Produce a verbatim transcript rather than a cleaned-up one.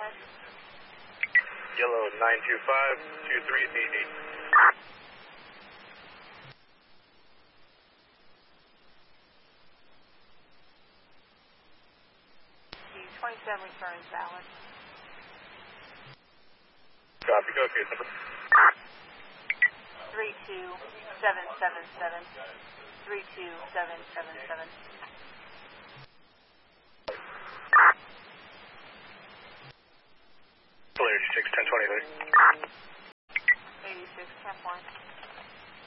ahead. Yellow nine two five two three D D. twenty-seven returns valid. Copy, go case number. three two seven seven seven. three two seven seven seven. eighty-six ten twenty-three. eighty-six ten point.